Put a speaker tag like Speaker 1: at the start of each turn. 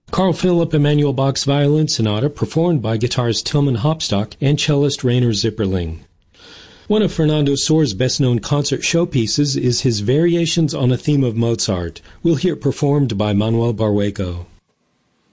Speaker 1: Carl Philipp Emanuel Bach's Violin Sonata, performed by guitarist Tilman Hopstock and cellist Rainer Zipperling. One of Fernando Sohr's best-known concert showpieces is his Variations on a Theme of Mozart. We'll hear it performed by Manuel Barrueco.